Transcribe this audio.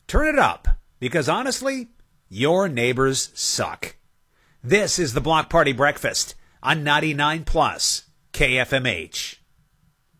turn it up, because honestly, your neighbors suck. This is the Block Party Breakfast on 99 Plus KFMH.